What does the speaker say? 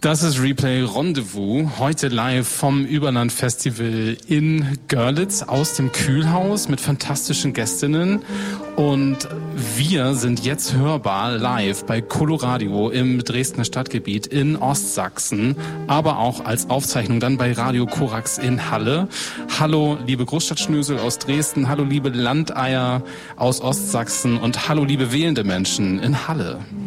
Das ist Replay Rendezvous, heute live vom Überland Festival in Görlitz aus dem Kühlhaus mit fantastischen Gästinnen. Und wir sind jetzt hörbar live bei Coloradio im Dresdner Stadtgebiet in Ostsachsen, aber auch als Aufzeichnung dann bei Radio Korax in Halle. Hallo liebe Großstadtschnösel aus Dresden, hallo liebe Landeier aus Ostsachsen und hallo liebe wählende Menschen in Halle.